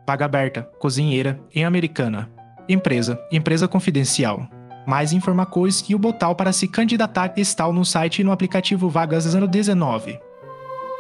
Vaga aberta, cozinheira, em Americana. Empresa confidencial. Mais informações e o botão para se candidatar estão no site e no aplicativo Vagas 019.